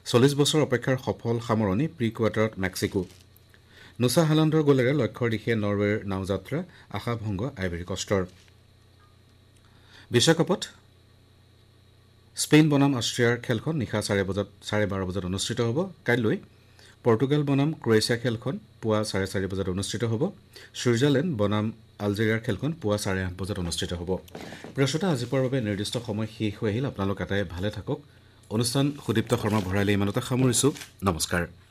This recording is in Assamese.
40 বছৰ অপেক্ষাৰ সফল সামৰণি প্ৰি কোৱাৰ্টাৰত মেক্সিকো নুছা হালাণ্ডৰ গলেৰে লক্ষ্যৰ দিশে নৰৱেৰ নাওযাত্ৰা আশাভংগ আইভৰী কষ্টৰ বিশ্বকাপত স্পেইন বনাম অষ্ট্ৰিয়াৰ খেলখন নিশা 12:30 বজাত অনুষ্ঠিত হ'ব। কাইলৈ পৰ্তুগাল বনাম ক্ৰ'য়েছিয়া খেলখন পুৱা 4:30 বজাত অনুষ্ঠিত হ'ব। ছুইজাৰলেণ্ড বনাম আলজেৰিয়াৰ খেলখন পুৱা 8:30 বজাত অনুষ্ঠিত হ'ব। প্ৰিয় শ্ৰোতা, আজি পোৱাৰ বাবে নিৰ্দিষ্ট সময় শেষ হৈ আহিল। আপোনালোক আটাই ভালে থাকক। অনুষ্ঠান সুদীপ্ত শৰ্মা ভৰাইলে ইমানতে সামৰিছোঁ। নমস্কাৰ।